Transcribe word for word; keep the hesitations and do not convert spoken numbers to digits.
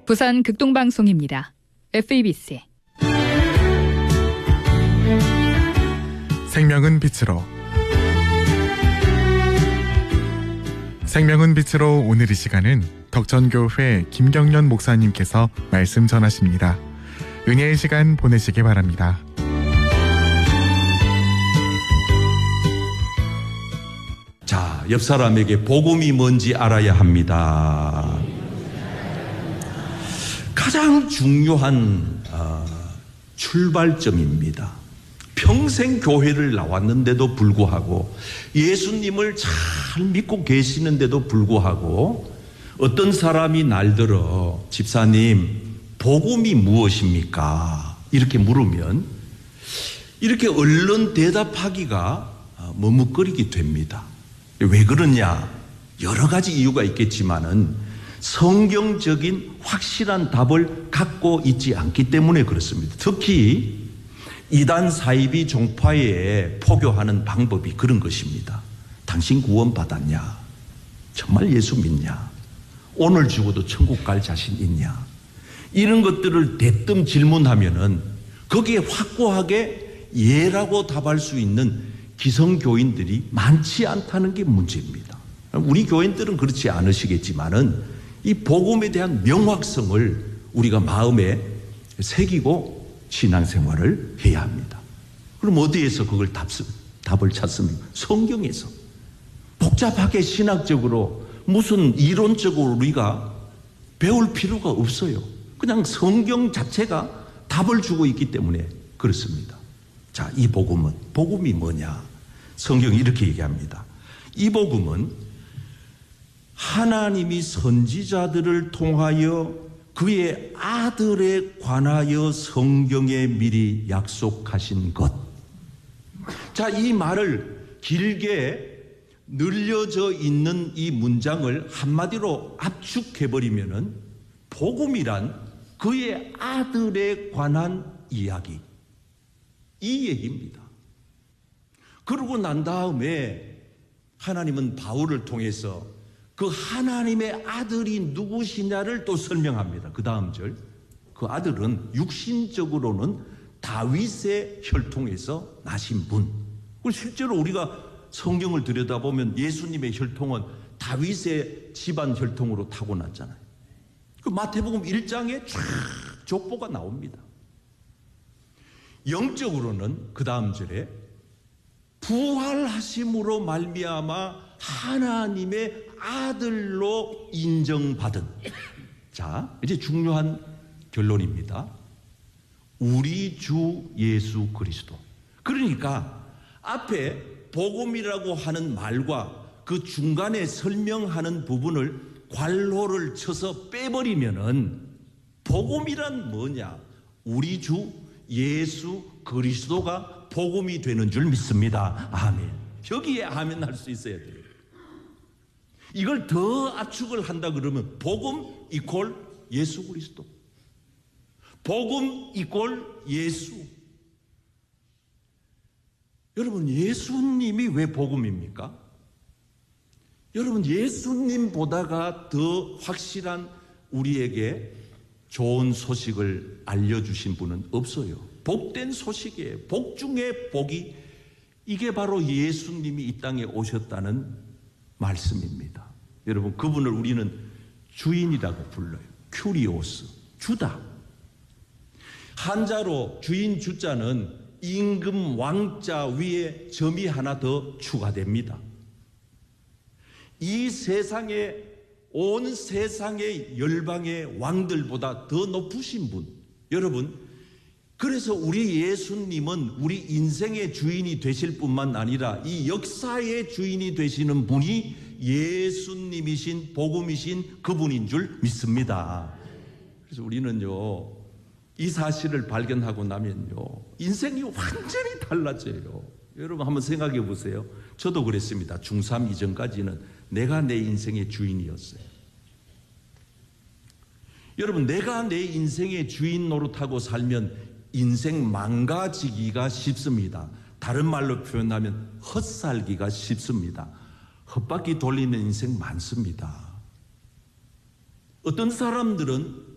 부산 극동방송입니다. 에프이비씨 생명은 빛으로 생명은 빛으로 오늘 이 시간은 덕천교회 김경련 목사님께서 말씀 전하십니다. 은혜의 시간 보내시기 바랍니다. 자, 옆 사람에게 복음이 뭔지 알아야 합니다. 가장 중요한 어, 출발점입니다. 평생 교회를 나왔는데도 불구하고 예수님을 잘 믿고 계시는데도 불구하고 어떤 사람이 날들어 집사님 복음이 무엇입니까? 이렇게 물으면 이렇게 얼른 대답하기가 머뭇거리게 됩니다. 왜 그러냐? 여러 가지 이유가 있겠지만은 성경적인 확실한 답을 갖고 있지 않기 때문에 그렇습니다. 특히 이단 사이비 종파에 포교하는 방법이 그런 것입니다. 당신 구원받았냐? 정말 예수 믿냐? 오늘 죽어도 천국 갈 자신 있냐? 이런 것들을 대뜸 질문하면은 거기에 확고하게 예라고 답할 수 있는 기성교인들이 많지 않다는 게 문제입니다. 우리 교인들은 그렇지 않으시겠지만은 이 복음에 대한 명확성을 우리가 마음에 새기고 신앙생활을 해야 합니다. 그럼 어디에서 그걸 답, 답을 찾습니까? 성경에서. 복잡하게 신학적으로 무슨 이론적으로 우리가 배울 필요가 없어요. 그냥 성경 자체가 답을 주고 있기 때문에 그렇습니다. 자, 이 복음은 복음이 뭐냐? 성경이 이렇게 얘기합니다. 이 복음은 하나님이 선지자들을 통하여 그의 아들에 관하여 성경에 미리 약속하신 것. 자, 이 말을 길게 늘려져 있는 이 문장을 한마디로 압축해버리면은 복음이란 그의 아들에 관한 이야기. 이 얘기입니다. 그러고 난 다음에 하나님은 바울을 통해서 그 하나님의 아들이 누구시냐를 또 설명합니다. 그 다음 절. 그 아들은 육신적으로는 다윗의 혈통에서 나신 분. 실제로 우리가 성경을 들여다보면 예수님의 혈통은 다윗의 집안 혈통으로 타고났잖아요. 그 마태복음 일 장에 쫙 족보가 나옵니다. 영적으로는 그 다음 절에 부활하심으로 말미암아 하나님의 아들로 인정받은. 자, 이제 중요한 결론입니다. 우리 주 예수 그리스도. 그러니까 앞에 복음이라고 하는 말과 그 중간에 설명하는 부분을 괄호를 쳐서 빼버리면은 복음이란 뭐냐? 우리 주 예수 그리스도가 복음이 되는 줄 믿습니다. 아멘. 여기에 아멘 할 수 있어야 돼요. 이걸 더 압축을 한다 그러면 복음 이퀄 예수 그리스도. 복음 이퀄 예수. 여러분, 예수님이 왜 복음입니까? 여러분, 예수님보다가 더 확실한 우리에게 좋은 소식을 알려주신 분은 없어요. 복된 소식이에요. 복 중에 복이, 이게 바로 예수님이 이 땅에 오셨다는 말씀입니다. 여러분, 그분을 우리는 주인이라고 불러요. 큐리오스, 주다. 한자로 주인 주자는 임금 왕자 위에 점이 하나 더 추가됩니다. 이 세상에, 온 세상의 열방의 왕들보다 더 높으신 분. 여러분, 그래서 우리 예수님은 우리 인생의 주인이 되실 뿐만 아니라 이 역사의 주인이 되시는 분이 예수님이신 복음이신 그분인 줄 믿습니다. 그래서 우리는요, 이 사실을 발견하고 나면요, 인생이 완전히 달라져요. 여러분 한번 생각해 보세요. 저도 그랬습니다. 중삼 이전까지는 내가 내 인생의 주인이었어요. 여러분, 내가 내 인생의 주인 노릇하고 살면 인생 망가지기가 쉽습니다. 다른 말로 표현하면 헛살기가 쉽습니다. 헛바퀴 돌리는 인생 많습니다. 어떤 사람들은